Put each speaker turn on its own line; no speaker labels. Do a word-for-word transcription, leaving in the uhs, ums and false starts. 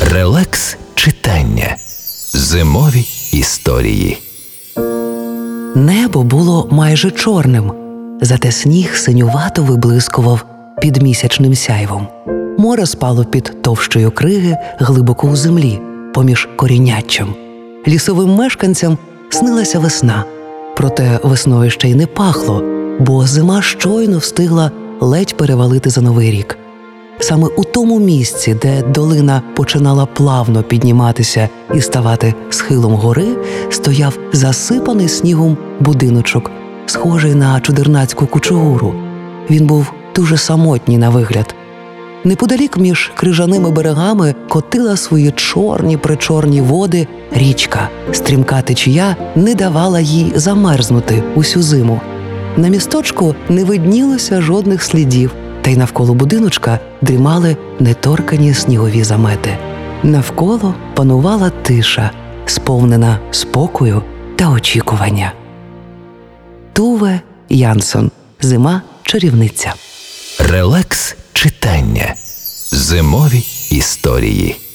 Релакс читання. Зимові історії.
Небо було майже чорним, зате сніг синювато виблискував під місячним сяйвом. Море спало під товщою криги глибоко у землі, поміж корінняччям. Лісовим мешканцям снилася весна. Проте весною ще й не пахло, бо зима щойно встигла ледь перевалити за Новий рік. Саме у тому місці, де долина починала плавно підніматися і ставати схилом гори, стояв засипаний снігом будиночок, схожий на чудернацьку кучугуру. Він був дуже самотній на вигляд. Неподалік між крижаними берегами котила свої чорні-причорні води річка. Стрімка течія не давала їй замерзнути усю зиму. На місточку не виднілося жодних слідів, та й навколо будиночка дрімали неторкані снігові замети. Навколо панувала тиша, сповнена спокою та очікування. Туве Янсон. Зима-чарівниця.
Релакс читання. Зимові історії.